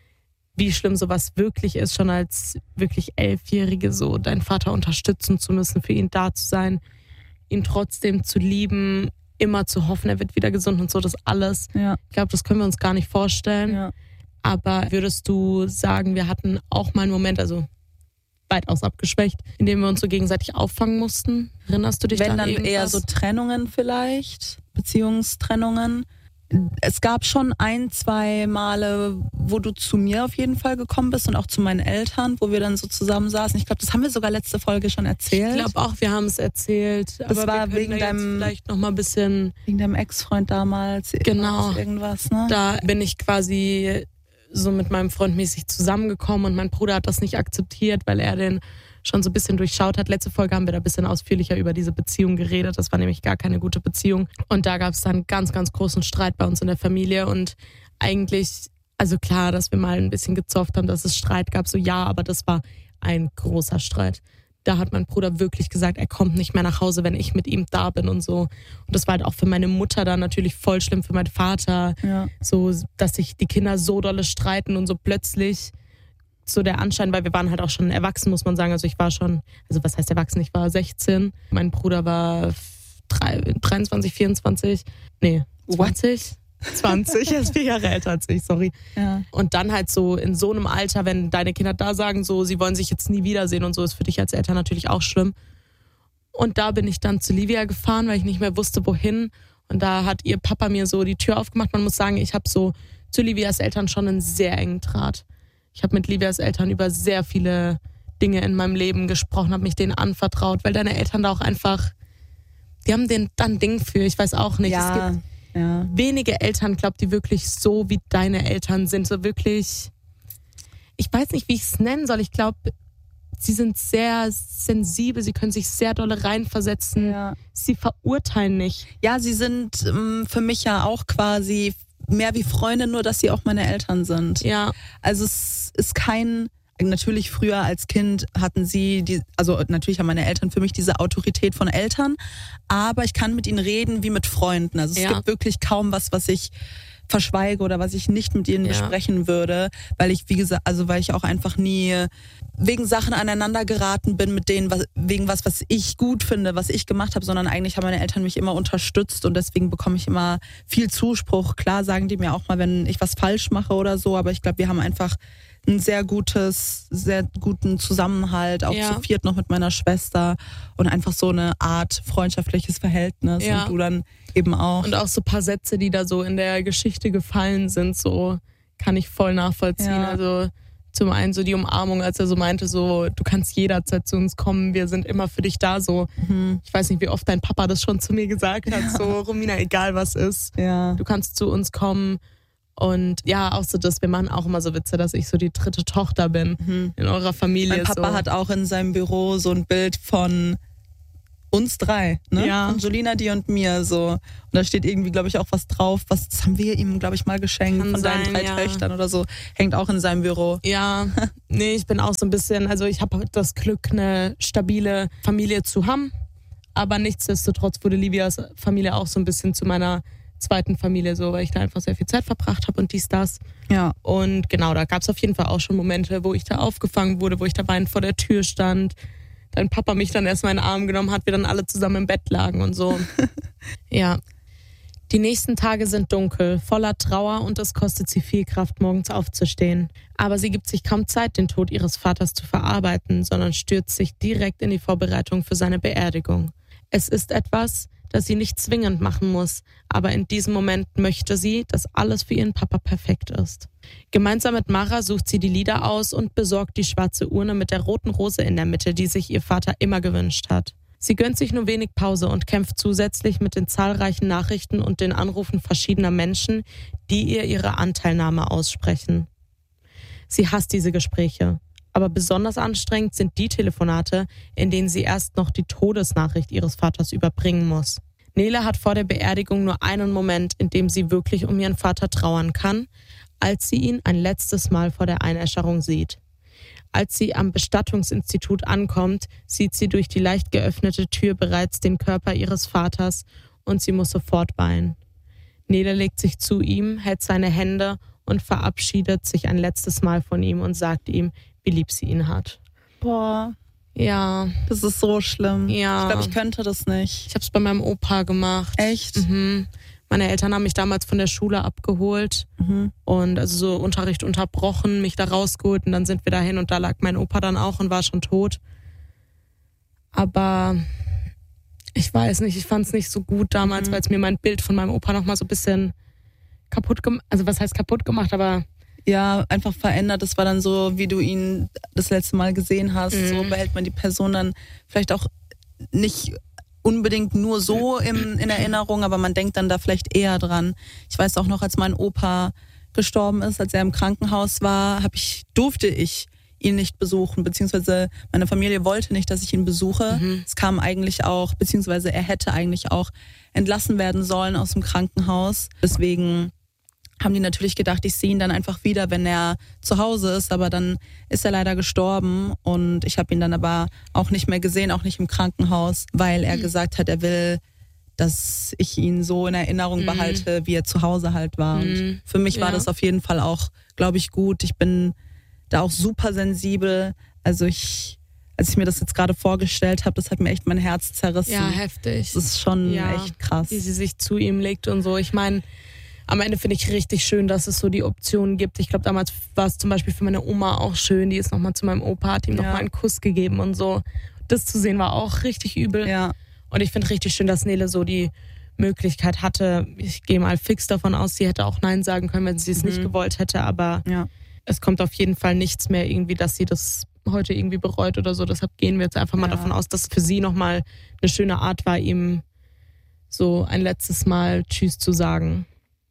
wie schlimm sowas wirklich ist, schon als wirklich 11-Jährige so deinen Vater unterstützen zu müssen, für ihn da zu sein, ihn trotzdem zu lieben, immer zu hoffen, er wird wieder gesund und so, das alles. Ja. Ich glaube, das können wir uns gar nicht vorstellen. Ja. Aber würdest du sagen, wir hatten auch mal einen Moment, also weitaus abgeschwächt, in dem wir uns so gegenseitig auffangen mussten? Erinnerst du dich Wenn dann irgendwas? Eher so Trennungen vielleicht, Beziehungstrennungen. Es gab schon 1-2 Male, wo du zu mir auf jeden Fall gekommen bist und auch zu meinen Eltern, wo wir dann so zusammen saßen. Ich glaube, das haben wir sogar letzte Folge schon erzählt. Ich glaube auch, wir haben es erzählt. Das aber war wegen deinem, vielleicht noch mal ein bisschen, wegen deinem Ex-Freund damals. Genau. Irgendwas, ne? Da bin ich quasi so mit meinem Freund mäßig zusammengekommen und mein Bruder hat das nicht akzeptiert, weil er den schon so ein bisschen durchschaut hat. Letzte Folge haben wir da ein bisschen ausführlicher über diese Beziehung geredet. Das war nämlich gar keine gute Beziehung. Und da gab es dann ganz, ganz großen Streit bei uns in der Familie und eigentlich, also klar, dass wir mal ein bisschen gezofft haben, dass es Streit gab, so ja, aber das war ein großer Streit. Da hat mein Bruder wirklich gesagt, er kommt nicht mehr nach Hause, wenn ich mit ihm da bin und so. Und das war halt auch für meine Mutter dann natürlich voll schlimm, für meinen Vater. Ja. So, dass sich die Kinder so dolle streiten und so plötzlich so der Anschein, weil wir waren halt auch schon erwachsen, muss man sagen. Also ich war schon, also was heißt erwachsen? Ich war 16. Mein Bruder war 23, 24. Nee, 20. 20, er ist 4 Jahre älter als ich, sorry. Ja. Und dann halt so in so einem Alter, wenn deine Kinder da sagen, so, sie wollen sich jetzt nie wiedersehen und so, ist für dich als Eltern natürlich auch schlimm. Und da bin ich dann zu Livia gefahren, weil ich nicht mehr wusste, wohin. Und da hat ihr Papa mir so die Tür aufgemacht. Man muss sagen, ich habe so zu Livias Eltern schon einen sehr engen Draht. Ich habe mit Livias Eltern über sehr viele Dinge in meinem Leben gesprochen, habe mich denen anvertraut, weil deine Eltern da auch einfach, die haben dann Ding für, ich weiß auch nicht. Ja. Es gibt wenige Eltern, glaub, die wirklich so wie deine Eltern sind, so wirklich, ich weiß nicht, wie ich es nennen soll, ich glaube, sie sind sehr sensibel, sie können sich sehr dolle reinversetzen, sie verurteilen nicht. Ja, sie sind für mich ja auch quasi mehr wie Freunde, nur dass sie auch meine Eltern sind. Ja. Also es ist kein, natürlich früher als Kind hatten sie, also natürlich haben meine Eltern für mich diese Autorität von Eltern, aber ich kann mit ihnen reden wie mit Freunden. Also es gibt wirklich kaum was ich verschweige oder was ich nicht mit ihnen besprechen würde, weil ich, wie gesagt, also weil ich auch einfach nie wegen Sachen aneinander geraten bin mit denen, wegen was ich gut finde, was ich gemacht habe, sondern eigentlich haben meine Eltern mich immer unterstützt und deswegen bekomme ich immer viel Zuspruch. Klar sagen die mir auch mal, wenn ich was falsch mache oder so, aber ich glaube, wir haben einfach einen sehr guten Zusammenhalt, auch zu viert noch mit meiner Schwester und einfach so eine Art freundschaftliches Verhältnis und du dann eben auch. Und auch so ein paar Sätze, die da so in der Geschichte gefallen sind, so kann ich voll nachvollziehen. Ja. Also zum einen so die Umarmung, als er so meinte, so du kannst jederzeit zu uns kommen, wir sind immer für dich da, so. Ich weiß nicht, wie oft dein Papa das schon zu mir gesagt hat, so Romina, egal was ist, du kannst zu uns kommen. Und ja, auch so wir machen auch immer so Witze, dass ich so die dritte Tochter bin in eurer Familie. Mein Papa hat auch in seinem Büro so ein Bild von uns 3, ne? Ja. Von Julina, dir und mir so. Und da steht irgendwie, glaube ich, auch was drauf. Das haben wir ihm, glaube ich, mal geschenkt von deinen 3 Töchtern oder so. Hängt auch in seinem Büro. Ja, nee, ich bin auch so ein bisschen, also ich habe das Glück, eine stabile Familie zu haben. Aber nichtsdestotrotz wurde Livias Familie auch so ein bisschen zu meiner zweiten Familie, so, weil ich da einfach sehr viel Zeit verbracht habe und das. Ja. Und genau, da gab es auf jeden Fall auch schon Momente, wo ich da aufgefangen wurde, wo ich da weinend vor der Tür stand. Dein Papa mich dann erstmal in den Arm genommen hat, wir dann alle zusammen im Bett lagen und so. Ja. Die nächsten Tage sind dunkel, voller Trauer und es kostet sie viel Kraft, morgens aufzustehen. Aber sie gibt sich kaum Zeit, den Tod ihres Vaters zu verarbeiten, sondern stürzt sich direkt in die Vorbereitung für seine Beerdigung. Es ist etwas, das sie nicht zwingend machen muss, aber in diesem Moment möchte sie, dass alles für ihren Papa perfekt ist. Gemeinsam mit Mara sucht sie die Lieder aus und besorgt die schwarze Urne mit der roten Rose in der Mitte, die sich ihr Vater immer gewünscht hat. Sie gönnt sich nur wenig Pause und kämpft zusätzlich mit den zahlreichen Nachrichten und den Anrufen verschiedener Menschen, die ihr ihre Anteilnahme aussprechen. Sie hasst diese Gespräche. Aber besonders anstrengend sind die Telefonate, in denen sie erst noch die Todesnachricht ihres Vaters überbringen muss. Nele hat vor der Beerdigung nur einen Moment, in dem sie wirklich um ihren Vater trauern kann, als sie ihn ein letztes Mal vor der Einäscherung sieht. Als sie am Bestattungsinstitut ankommt, sieht sie durch die leicht geöffnete Tür bereits den Körper ihres Vaters und sie muss sofort weinen. Nele legt sich zu ihm, hält seine Hände und verabschiedet sich ein letztes Mal von ihm und sagt ihm, wie lieb sie ihn hat. Boah. Ja. Das ist so schlimm. Ja. Ich glaube, ich könnte das nicht. Ich habe es bei meinem Opa gemacht. Echt? Mhm. Meine Eltern haben mich damals von der Schule abgeholt und also so Unterricht unterbrochen, mich da rausgeholt und dann sind wir dahin und da lag mein Opa dann auch und war schon tot. Aber ich weiß nicht, ich fand es nicht so gut damals, weil es mir mein Bild von meinem Opa nochmal so ein bisschen kaputt gemacht, also was heißt kaputt gemacht, aber ja, einfach verändert. Das war dann so, wie du ihn das letzte Mal gesehen hast. So behält man die Person dann vielleicht auch nicht unbedingt nur so in Erinnerung, aber man denkt dann da vielleicht eher dran. Ich weiß auch noch, als mein Opa gestorben ist, als er im Krankenhaus war, durfte ich ihn nicht besuchen, beziehungsweise meine Familie wollte nicht, dass ich ihn besuche. Es kam eigentlich auch, beziehungsweise er hätte eigentlich auch entlassen werden sollen aus dem Krankenhaus. Deswegen haben die natürlich gedacht, ich sehe ihn dann einfach wieder, wenn er zu Hause ist, aber dann ist er leider gestorben und ich habe ihn dann aber auch nicht mehr gesehen, auch nicht im Krankenhaus, weil er gesagt hat, er will, dass ich ihn so in Erinnerung behalte, wie er zu Hause halt war. Und für mich war das auf jeden Fall auch, glaube ich, gut. Ich bin da auch super sensibel. Also als ich mir das jetzt gerade vorgestellt habe, das hat mir echt mein Herz zerrissen. ja, heftig. Das ist schon echt krass. Wie sie sich zu ihm legt und so. Ich meine, am Ende finde ich richtig schön, dass es so die Optionen gibt. Ich glaube, damals war es zum Beispiel für meine Oma auch schön. Die ist nochmal zu meinem Opa, hat ihm nochmal einen Kuss gegeben und so. Das zu sehen war auch richtig übel. Ja. Und ich finde richtig schön, dass Nele so die Möglichkeit hatte. Ich gehe mal fix davon aus, sie hätte auch Nein sagen können, wenn sie es nicht gewollt hätte. Aber es kommt auf jeden Fall nichts mehr irgendwie, dass sie das heute irgendwie bereut oder so. Deshalb gehen wir jetzt einfach mal davon aus, dass es für sie nochmal eine schöne Art war, ihm so ein letztes Mal Tschüss zu sagen.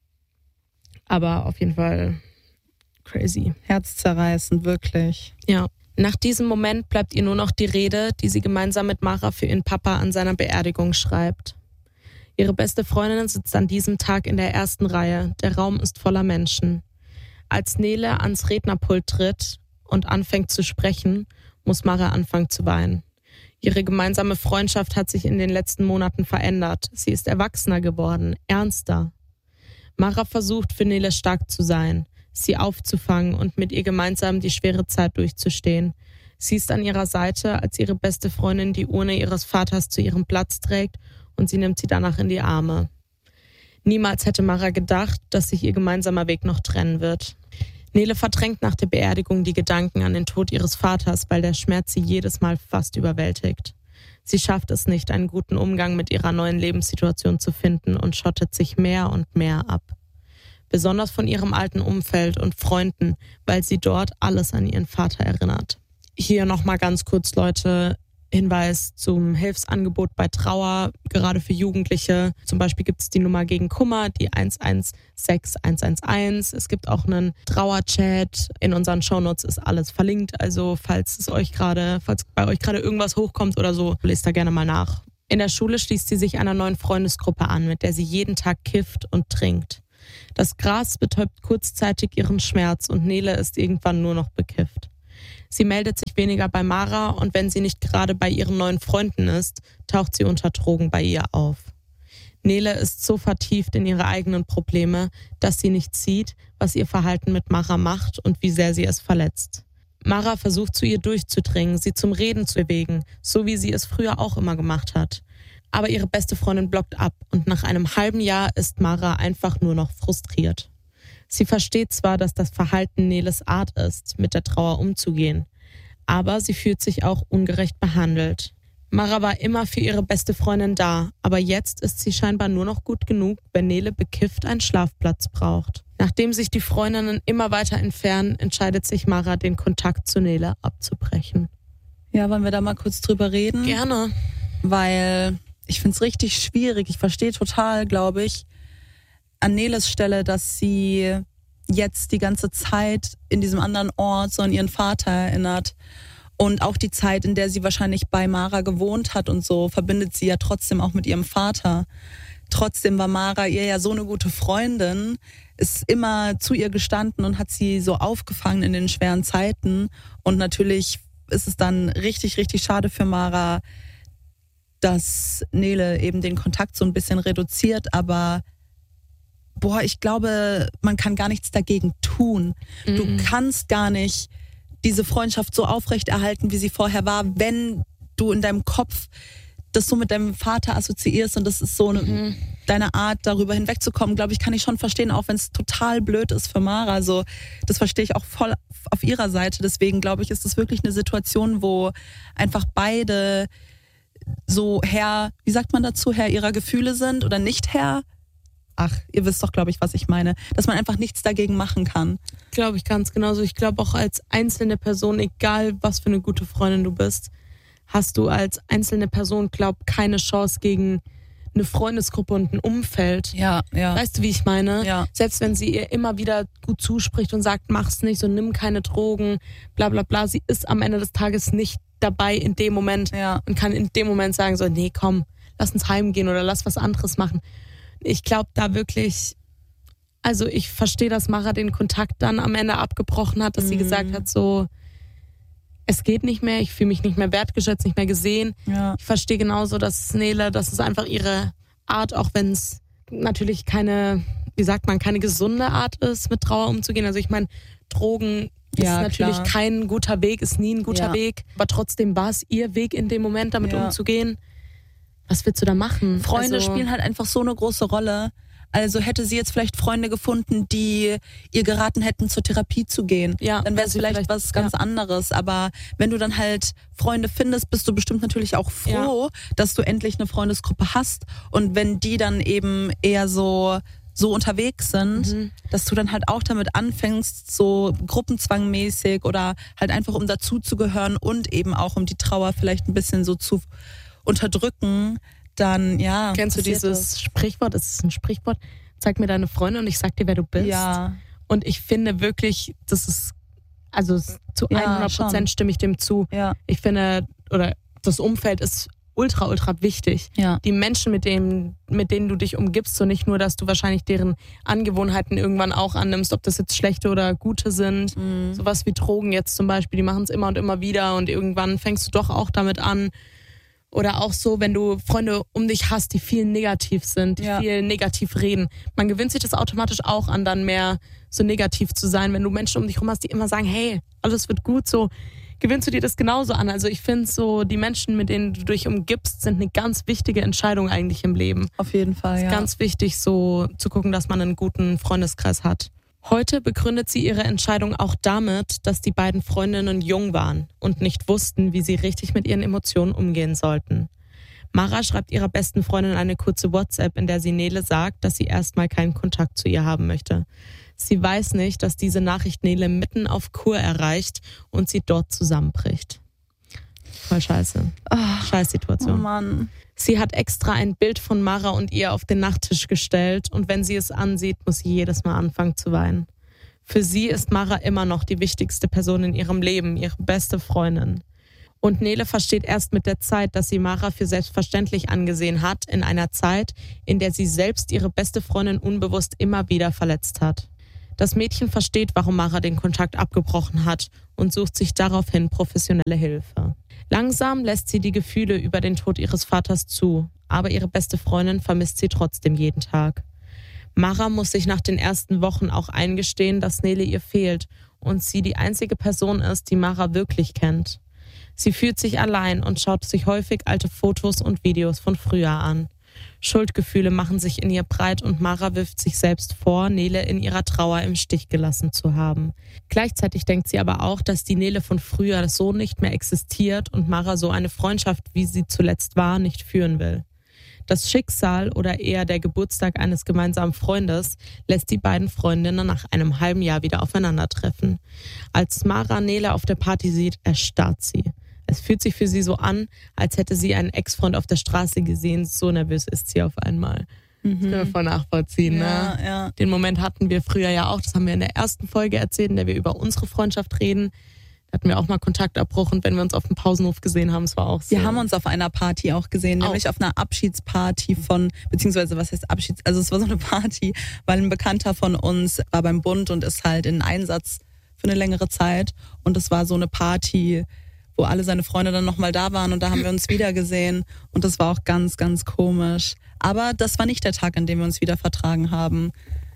Aber auf jeden Fall crazy. Herzzerreißend, wirklich. Ja. Nach diesem Moment bleibt ihr nur noch die Rede, die sie gemeinsam mit Mara für ihren Papa an seiner Beerdigung schreibt. Ihre beste Freundin sitzt an diesem Tag in der ersten Reihe. Der Raum ist voller Menschen. Als Nele ans Rednerpult tritt und anfängt zu sprechen, muss Mara anfangen zu weinen. Ihre gemeinsame Freundschaft hat sich in den letzten Monaten verändert. Sie ist erwachsener geworden, ernster. Mara versucht, für Nele stark zu sein, sie aufzufangen und mit ihr gemeinsam die schwere Zeit durchzustehen. Sie ist an ihrer Seite, als ihre beste Freundin die Urne ihres Vaters zu ihrem Platz trägt und sie nimmt sie danach in die Arme. Niemals hätte Mara gedacht, dass sich ihr gemeinsamer Weg noch trennen wird. Nele verdrängt nach der Beerdigung die Gedanken an den Tod ihres Vaters, weil der Schmerz sie jedes Mal fast überwältigt. Sie schafft es nicht, einen guten Umgang mit ihrer neuen Lebenssituation zu finden und schottet sich mehr und mehr ab. Besonders von ihrem alten Umfeld und Freunden, weil sie dort alles an ihren Vater erinnert. Hier nochmal ganz kurz, Leute, Hinweis zum Hilfsangebot bei Trauer, gerade für Jugendliche. Zum Beispiel gibt es die Nummer gegen Kummer, die 116111. Es gibt auch einen Trauerchat. In unseren Shownotes ist alles verlinkt. Also falls bei euch gerade irgendwas hochkommt oder so, lest da gerne mal nach. In der Schule schließt sie sich einer neuen Freundesgruppe an, mit der sie jeden Tag kifft und trinkt. Das Gras betäubt kurzzeitig ihren Schmerz und Nele ist irgendwann nur noch bekifft. Sie meldet sich weniger bei Mara und wenn sie nicht gerade bei ihren neuen Freunden ist, taucht sie unter Drogen bei ihr auf. Nele ist so vertieft in ihre eigenen Probleme, dass sie nicht sieht, was ihr Verhalten mit Mara macht und wie sehr sie es verletzt. Mara versucht zu ihr durchzudringen, sie zum Reden zu bewegen, so wie sie es früher auch immer gemacht hat. Aber ihre beste Freundin blockt ab und nach einem halben Jahr ist Mara einfach nur noch frustriert. Sie versteht zwar, dass das Verhalten Neles Art ist, mit der Trauer umzugehen, aber sie fühlt sich auch ungerecht behandelt. Mara war immer für ihre beste Freundin da, aber jetzt ist sie scheinbar nur noch gut genug, wenn Nele bekifft einen Schlafplatz braucht. Nachdem sich die Freundinnen immer weiter entfernen, entscheidet sich Mara, den Kontakt zu Nele abzubrechen. Ja, wollen wir da mal kurz drüber reden? Gerne. Weil ich finde es richtig schwierig. Ich verstehe total, glaube ich, an Neles Stelle, dass sie jetzt die ganze Zeit in diesem anderen Ort so an ihren Vater erinnert. Und auch die Zeit, in der sie wahrscheinlich bei Mara gewohnt hat und so, verbindet sie ja trotzdem auch mit ihrem Vater. Trotzdem war Mara ihr ja so eine gute Freundin, ist immer zu ihr gestanden und hat sie so aufgefangen in den schweren Zeiten. Und natürlich ist es dann richtig, richtig schade für Mara, dass Nele eben den Kontakt so ein bisschen reduziert, aber ich glaube, man kann gar nichts dagegen tun. Mhm. Du kannst gar nicht diese Freundschaft so aufrechterhalten, wie sie vorher war, wenn du in deinem Kopf das so mit deinem Vater assoziierst und das ist so deine Art, darüber hinwegzukommen, glaube ich, kann ich schon verstehen, auch wenn es total blöd ist für Mara. Also das verstehe ich auch voll auf ihrer Seite. Deswegen glaube ich, ist das wirklich eine Situation, wo einfach beide so Herr ihrer Gefühle sind oder nicht Herr. Ach, ihr wisst doch, glaube ich, was ich meine. Dass man einfach nichts dagegen machen kann. Glaube ich ganz genauso. Ich glaube auch als einzelne Person, egal was für eine gute Freundin du bist, hast du als einzelne Person, keine Chance gegen eine Freundesgruppe und ein Umfeld. Ja. Weißt du, wie ich meine? Ja. Selbst wenn sie ihr immer wieder gut zuspricht und sagt, mach's nicht, so nimm keine Drogen, bla bla bla. Sie ist am Ende des Tages nicht dabei in dem Moment und kann in dem Moment sagen so, nee, komm, lass uns heimgehen oder lass was anderes machen. Ich glaube da wirklich, also ich verstehe, dass Mara den Kontakt dann am Ende abgebrochen hat, dass sie gesagt hat so, es geht nicht mehr, ich fühle mich nicht mehr wertgeschätzt, nicht mehr gesehen. Ja. Ich verstehe genauso, dass Nele, das ist einfach ihre Art, auch wenn es natürlich keine gesunde Art ist, mit Trauer umzugehen. Also ich meine, Drogen ist natürlich kein guter Weg, ist nie ein guter Weg. Aber trotzdem war es ihr Weg in dem Moment, damit umzugehen. Was willst du da machen? Freunde spielen halt einfach so eine große Rolle. Also hätte sie jetzt vielleicht Freunde gefunden, die ihr geraten hätten, zur Therapie zu gehen, dann wäre es vielleicht was ganz anderes. Aber wenn du dann halt Freunde findest, bist du bestimmt natürlich auch froh, dass du endlich eine Freundesgruppe hast. Und wenn die dann eben eher so unterwegs sind, dass du dann halt auch damit anfängst, so gruppenzwangmäßig oder halt einfach um dazuzugehören und eben auch um die Trauer vielleicht ein bisschen so zu unterdrücken, dann Kennst du dieses Sprichwort? Das ist ein Sprichwort. Zeig mir deine Freunde und ich sag dir, wer du bist. Ja. Und ich finde wirklich, das ist, also zu 100% stimme ich dem zu. Ja. Ich finde, oder das Umfeld ist ultra, ultra wichtig. Ja. Die Menschen, mit denen du dich umgibst, so nicht nur, dass du wahrscheinlich deren Angewohnheiten irgendwann auch annimmst, ob das jetzt schlechte oder gute sind. Sowas wie Drogen jetzt zum Beispiel, die machen es immer und immer wieder und irgendwann fängst du doch auch damit an. Oder auch so, wenn du Freunde um dich hast, die viel negativ sind, die viel negativ reden. Man gewöhnt sich das automatisch auch an, dann mehr so negativ zu sein. Wenn du Menschen um dich herum hast, die immer sagen, hey, alles wird gut, so gewöhnst du dir das genauso an. Also ich finde so, die Menschen, mit denen du dich umgibst, sind eine ganz wichtige Entscheidung eigentlich im Leben. Auf jeden Fall, ja. Es ist ganz wichtig, so zu gucken, dass man einen guten Freundeskreis hat. Heute begründet sie ihre Entscheidung auch damit, dass die beiden Freundinnen jung waren und nicht wussten, wie sie richtig mit ihren Emotionen umgehen sollten. Mara schreibt ihrer besten Freundin eine kurze WhatsApp, in der sie Nele sagt, dass sie erstmal keinen Kontakt zu ihr haben möchte. Sie weiß nicht, dass diese Nachricht Nele mitten auf Kur erreicht und sie dort zusammenbricht. Voll scheiße. Scheiß Situation. Oh Mann. Sie hat extra ein Bild von Mara und ihr auf den Nachttisch gestellt und wenn sie es ansieht, muss sie jedes Mal anfangen zu weinen. Für sie ist Mara immer noch die wichtigste Person in ihrem Leben, ihre beste Freundin. Und Nele versteht erst mit der Zeit, dass sie Mara für selbstverständlich angesehen hat, in einer Zeit, in der sie selbst ihre beste Freundin unbewusst immer wieder verletzt hat. Das Mädchen versteht, warum Mara den Kontakt abgebrochen hat und sucht sich daraufhin professionelle Hilfe. Langsam lässt sie die Gefühle über den Tod ihres Vaters zu, aber ihre beste Freundin vermisst sie trotzdem jeden Tag. Mara muss sich nach den ersten Wochen auch eingestehen, dass Nele ihr fehlt und sie die einzige Person ist, die Mara wirklich kennt. Sie fühlt sich allein und schaut sich häufig alte Fotos und Videos von früher an. Schuldgefühle machen sich in ihr breit und Mara wirft sich selbst vor, Nele in ihrer Trauer im Stich gelassen zu haben. Gleichzeitig denkt sie aber auch, dass die Nele von früher so nicht mehr existiert und Mara so eine Freundschaft, wie sie zuletzt war, nicht führen will. Das Schicksal oder eher der Geburtstag eines gemeinsamen Freundes lässt die beiden Freundinnen nach einem halben Jahr wieder aufeinandertreffen. Als Mara Nele auf der Party sieht, erstarrt sie. Es fühlt sich für sie so an, als hätte sie einen Ex-Freund auf der Straße gesehen. So nervös ist sie auf einmal. Das können wir voll nachvollziehen. Ja, ne? ja. Den Moment hatten wir früher ja auch. Das haben wir in der ersten Folge erzählt, in der wir über unsere Freundschaft reden. Da hatten wir auch mal Kontaktabbruch und wenn wir uns auf dem Pausenhof gesehen haben, es war auch so. Wir haben uns auf einer Party auch gesehen, nämlich auf einer Abschiedsparty beziehungsweise was heißt also es war so eine Party, weil ein Bekannter von uns war beim Bund und ist halt in Einsatz für eine längere Zeit und es war so eine Party, wo alle seine Freunde dann nochmal da waren und da haben wir uns wieder gesehen und das war auch ganz, ganz komisch. Aber das war nicht der Tag, an dem wir uns wieder vertragen haben.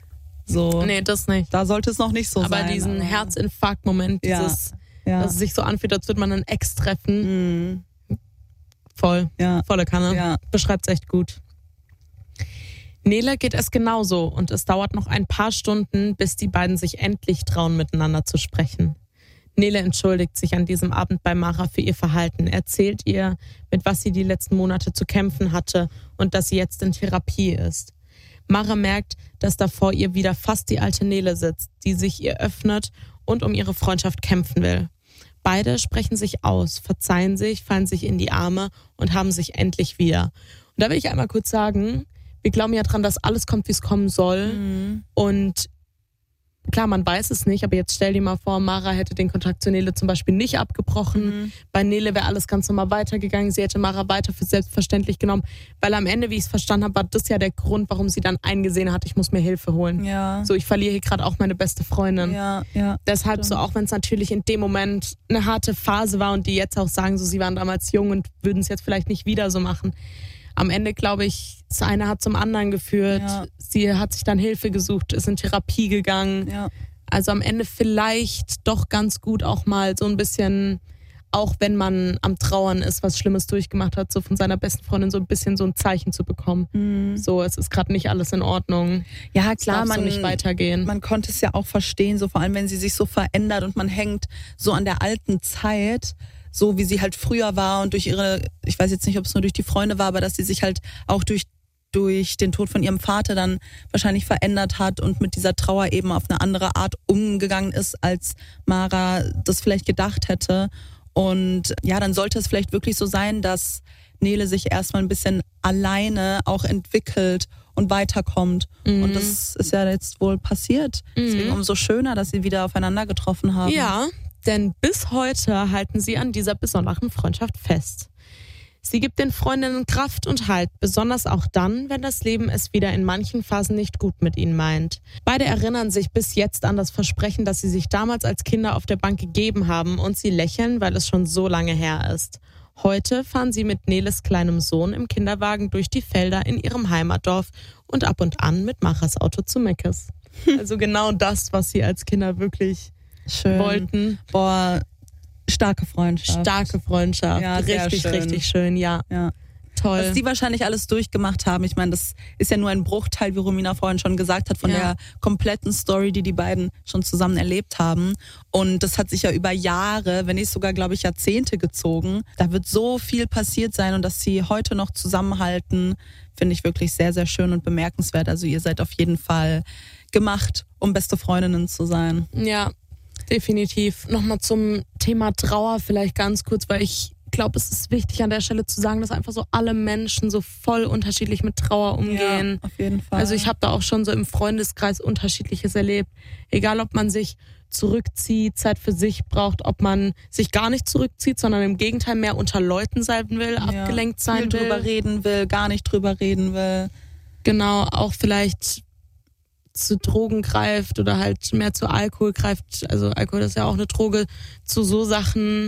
So. Nee, das nicht. Da sollte es noch nicht so sein. Aber diesen Herzinfarkt-Moment, dass es sich so anfühlt, als würde man einen Ex treffen. Voll. Ja. Volle Kanne. Ja. Beschreibt's echt gut. Nele geht es genauso und es dauert noch ein paar Stunden, bis die beiden sich endlich trauen, miteinander zu sprechen. Nele entschuldigt sich an diesem Abend bei Mara für ihr Verhalten, erzählt ihr, mit was sie die letzten Monate zu kämpfen hatte und dass sie jetzt in Therapie ist. Mara merkt, dass da vor ihr wieder fast die alte Nele sitzt, die sich ihr öffnet und um ihre Freundschaft kämpfen will. Beide sprechen sich aus, verzeihen sich, fallen sich in die Arme und haben sich endlich wieder. Und da will ich einmal kurz sagen, wir glauben ja dran, dass alles kommt, wie es kommen soll. Und klar, man weiß es nicht, aber jetzt stell dir mal vor, Mara hätte den Kontakt zu Nele zum Beispiel nicht abgebrochen. Bei Nele wäre alles ganz normal weitergegangen. Sie hätte Mara weiter für selbstverständlich genommen, weil am Ende, wie ich es verstanden habe, war das ja der Grund, warum sie dann eingesehen hat, ich muss mir Hilfe holen. Ja. So, ich verliere hier gerade auch meine beste Freundin. Ja, Deshalb stimmt. so, auch wenn es natürlich in dem Moment eine harte Phase war und die jetzt auch sagen, so, sie waren damals jung und würden es jetzt vielleicht nicht wieder so machen. Am Ende, glaube ich, das eine hat zum anderen geführt. Ja. Sie hat sich dann Hilfe gesucht, ist in Therapie gegangen. Ja. Also am Ende vielleicht doch ganz gut auch mal so ein bisschen, auch wenn man am Trauern ist, was Schlimmes durchgemacht hat, so von seiner besten Freundin so ein bisschen so ein Zeichen zu bekommen. So, es ist gerade nicht alles in Ordnung. Ja, klar, es darf so nicht weitergehen. Man konnte es ja auch verstehen, so vor allem, wenn sie sich so verändert und man hängt so an der alten Zeit, so wie sie halt früher war und durch ihre, ich weiß jetzt nicht, ob es nur durch die Freunde war, aber dass sie sich halt auch durch den Tod von ihrem Vater dann wahrscheinlich verändert hat und mit dieser Trauer eben auf eine andere Art umgegangen ist, als Mara das vielleicht gedacht hätte. Und ja, dann sollte es vielleicht wirklich so sein, dass Nele sich erstmal ein bisschen alleine auch entwickelt und weiterkommt. Und das ist ja jetzt wohl passiert. Deswegen umso schöner, dass sie wieder aufeinander getroffen haben. Ja, denn bis heute halten sie an dieser besonderen Freundschaft fest. Sie gibt den Freundinnen Kraft und Halt, besonders auch dann, wenn das Leben es wieder in manchen Phasen nicht gut mit ihnen meint. Beide erinnern sich bis jetzt an das Versprechen, das sie sich damals als Kinder auf der Bank gegeben haben und sie lächeln, weil es schon so lange her ist. Heute fahren sie mit Neles kleinem Sohn im Kinderwagen durch die Felder in ihrem Heimatdorf und ab und an mit Maras Auto zu Meckes. Also genau das, was sie als Kinder wirklich Schön. wollten. Boah, starke Freundschaft. Starke Freundschaft. Ja, sehr richtig, schön. richtig schön, ja. Ja. Toll. Was die wahrscheinlich alles durchgemacht haben. Ich meine, das ist ja nur ein Bruchteil, wie Romina vorhin schon gesagt hat, von der kompletten Story, die die beiden schon zusammen erlebt haben. Und das hat sich ja über Jahre, wenn nicht sogar, glaube ich, Jahrzehnte gezogen. Da wird so viel passiert sein und dass sie heute noch zusammenhalten, finde ich wirklich sehr, sehr schön und bemerkenswert. Also ihr seid auf jeden Fall gemacht, um beste Freundinnen zu sein. Ja, definitiv. Nochmal zum Thema Trauer vielleicht ganz kurz, weil ich glaube, es ist wichtig an der Stelle zu sagen, dass einfach so alle Menschen so voll unterschiedlich mit Trauer umgehen. Ja, auf jeden Fall. Also ich habe da auch schon so im Freundeskreis Unterschiedliches erlebt. Egal, ob man sich zurückzieht, Zeit für sich braucht, ob man sich gar nicht zurückzieht, sondern im Gegenteil mehr unter Leuten sein will, abgelenkt sein will. Drüber reden will, gar nicht drüber reden will. Genau, auch vielleicht zu Drogen greift oder halt mehr zu Alkohol greift. Also Alkohol ist ja auch eine Droge, zu so Sachen.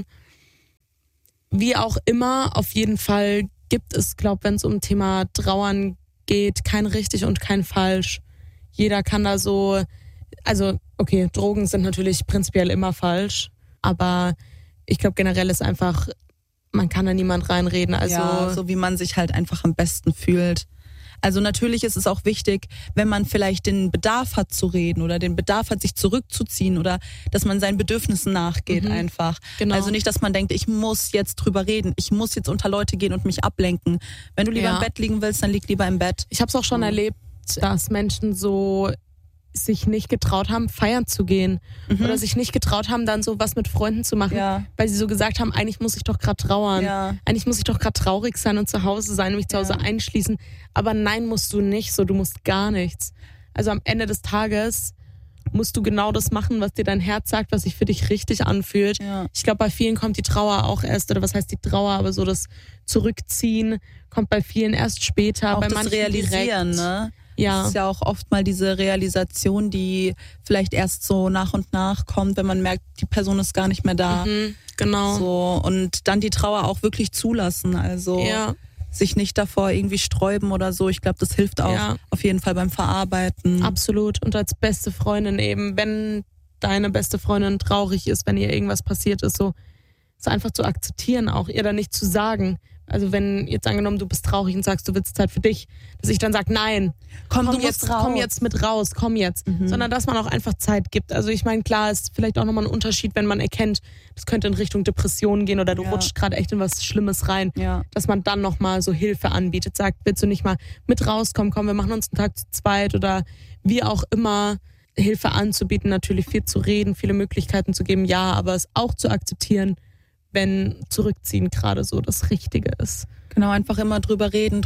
Wie auch immer, auf jeden Fall gibt es, glaube ich, wenn es um Thema Trauern geht, kein richtig und kein falsch. Jeder kann da so, also okay, Drogen sind natürlich prinzipiell immer falsch, aber ich glaube generell ist einfach, man kann da niemand reinreden. Also ja, so wie man sich halt einfach am besten fühlt. Also natürlich ist es auch wichtig, wenn man vielleicht den Bedarf hat zu reden oder den Bedarf hat, sich zurückzuziehen oder dass man seinen Bedürfnissen nachgeht einfach. Genau. Also nicht, dass man denkt, ich muss jetzt drüber reden, ich muss jetzt unter Leute gehen und mich ablenken. Wenn du lieber im Bett liegen willst, dann lieg lieber im Bett. Ich habe es auch schon erlebt, dass Menschen so sich nicht getraut haben, feiern zu gehen oder sich nicht getraut haben, dann so was mit Freunden zu machen, weil sie so gesagt haben, eigentlich muss ich doch gerade trauern, eigentlich muss ich doch gerade traurig sein und zu Hause sein und mich zu Hause einschließen, aber nein, musst du nicht, so, du musst gar nichts. Also am Ende des Tages musst du genau das machen, was dir dein Herz sagt, was sich für dich richtig anfühlt. Ja. Ich glaube, bei vielen kommt die Trauer auch erst, oder was heißt die Trauer, aber so das Zurückziehen kommt bei vielen erst später, auch bei das manchen Realisieren, direkt. Ne? Ja. Das ist ja auch oft mal diese Realisation, die vielleicht erst so nach und nach kommt, wenn man merkt, die Person ist gar nicht mehr da. Genau. So, und dann die Trauer auch wirklich zulassen. Also sich nicht davor irgendwie sträuben oder so. Ich glaube, das hilft auch auf jeden Fall beim Verarbeiten. Absolut. Und als beste Freundin eben, wenn deine beste Freundin traurig ist, wenn ihr irgendwas passiert ist, so es einfach zu akzeptieren, auch ihr dann nicht zu sagen. Also wenn jetzt angenommen, du bist traurig und sagst, du willst Zeit für dich, dass ich dann sage, nein, komm jetzt mit raus, komm jetzt. Sondern dass man auch einfach Zeit gibt. Also ich meine, klar ist vielleicht auch nochmal ein Unterschied, wenn man erkennt, das könnte in Richtung Depression gehen oder du rutscht gerade echt in was Schlimmes rein, dass man dann nochmal so Hilfe anbietet, sagt, willst du nicht mal mit rauskommen, komm, wir machen uns einen Tag zu zweit oder wie auch immer, Hilfe anzubieten, natürlich viel zu reden, viele Möglichkeiten zu geben, ja, aber es auch zu akzeptieren, wenn Zurückziehen gerade so das Richtige ist. Genau, einfach immer drüber reden.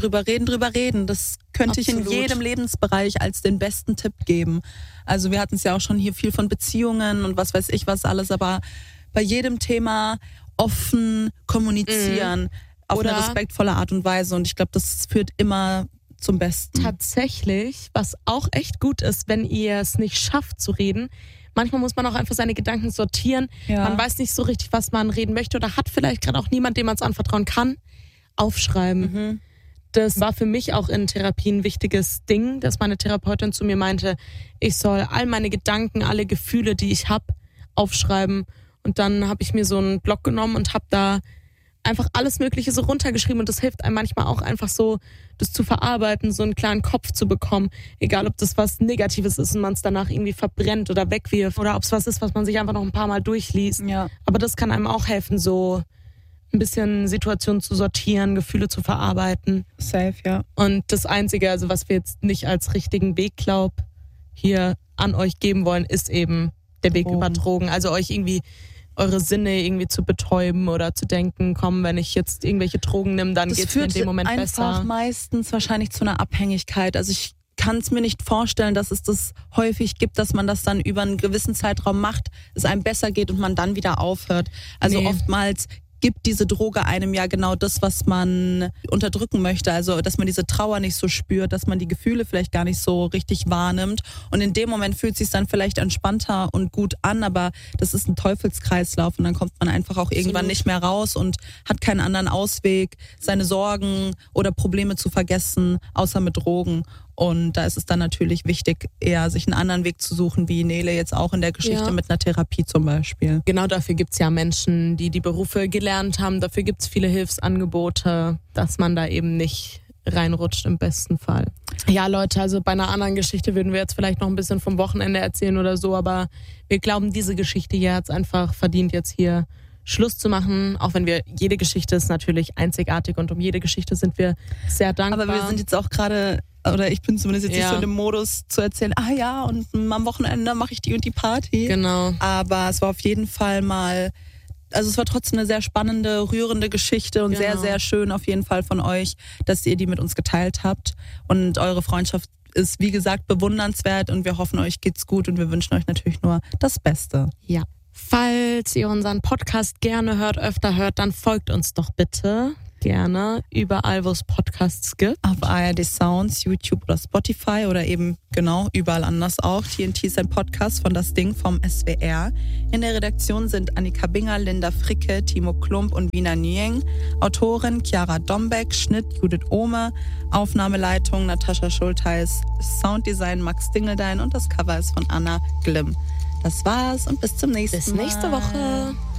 Das könnte ich in jedem Lebensbereich als den besten Tipp geben. Also wir hatten es ja auch schon hier viel von Beziehungen und was weiß ich was alles, aber bei jedem Thema offen kommunizieren auf eine respektvolle Art und Weise und ich glaube, das führt immer zum Besten. Tatsächlich, was auch echt gut ist, wenn ihr es nicht schafft zu reden, manchmal muss man auch einfach seine Gedanken sortieren. Ja. Man weiß nicht so richtig, was man reden möchte oder hat vielleicht gerade auch niemand, dem man es anvertrauen kann. Aufschreiben. Das war für mich auch in Therapie ein wichtiges Ding, dass meine Therapeutin zu mir meinte, ich soll all meine Gedanken, alle Gefühle, die ich habe, aufschreiben. Und dann habe ich mir so einen Block genommen und habe da einfach alles Mögliche so runtergeschrieben und das hilft einem manchmal auch einfach so, das zu verarbeiten, so einen klaren Kopf zu bekommen. Egal, ob das was Negatives ist und man es danach irgendwie verbrennt oder wegwirft oder ob es was ist, was man sich einfach noch ein paar Mal durchliest. Ja. Aber das kann einem auch helfen, so ein bisschen Situationen zu sortieren, Gefühle zu verarbeiten. Safe, ja. Und das Einzige, also was wir jetzt nicht als richtigen Weg, hier an euch geben wollen, ist eben der Weg über Drogen. Also euch irgendwie eure Sinne irgendwie zu betäuben oder zu denken, komm, wenn ich jetzt irgendwelche Drogen nehme, dann geht es mir in dem Moment besser. Das führt einfach meistens wahrscheinlich zu einer Abhängigkeit. Also ich kann es mir nicht vorstellen, dass es das häufig gibt, dass man das dann über einen gewissen Zeitraum macht, es einem besser geht und man dann wieder aufhört. Also oftmals gibt diese Droge einem ja genau das, was man unterdrücken möchte. Also, dass man diese Trauer nicht so spürt, dass man die Gefühle vielleicht gar nicht so richtig wahrnimmt. Und in dem Moment fühlt es sich dann vielleicht entspannter und gut an, aber das ist ein Teufelskreislauf und dann kommt man einfach auch irgendwann nicht mehr raus und hat keinen anderen Ausweg, seine Sorgen oder Probleme zu vergessen, außer mit Drogen. Und da ist es dann natürlich wichtig, eher sich einen anderen Weg zu suchen, wie Nele jetzt auch in der Geschichte mit einer Therapie zum Beispiel. Genau, dafür gibt's ja Menschen, die Berufe gelernt haben. Dafür gibt's viele Hilfsangebote, dass man da eben nicht reinrutscht im besten Fall. Ja, Leute, also bei einer anderen Geschichte würden wir jetzt vielleicht noch ein bisschen vom Wochenende erzählen oder so, aber wir glauben, diese Geschichte hier hat's einfach verdient, jetzt hier Schluss zu machen, auch wenn jede Geschichte ist natürlich einzigartig und um jede Geschichte sind wir sehr dankbar. Aber wir sind jetzt auch gerade, oder ich bin zumindest jetzt nicht so in dem Modus zu erzählen, und am Wochenende mache ich die und die Party. Genau. Aber es war auf jeden Fall mal also es war trotzdem eine sehr spannende, rührende Geschichte und sehr, sehr schön auf jeden Fall von euch, dass ihr die mit uns geteilt habt. Und eure Freundschaft ist, wie gesagt, bewundernswert und wir hoffen, euch geht's gut und wir wünschen euch natürlich nur das Beste. Ja. Falls ihr unseren Podcast gerne hört, öfter hört, dann folgt uns doch bitte gerne überall, wo es Podcasts gibt. Auf ARD Sounds, YouTube oder Spotify oder eben genau überall anders auch. TNT ist ein Podcast von Das Ding vom SWR. In der Redaktion sind Annika Binger, Linda Fricke, Timo Klump und Wina Nguyen. Autorin Chiara Dombeck, Schnitt Judith Ohme, Aufnahmeleitung Natascha Schultheis, Sounddesign Max Dingeldein und das Cover ist von Anna Glimm. Das war's und bis zum nächsten Mal. Bis nächste Woche.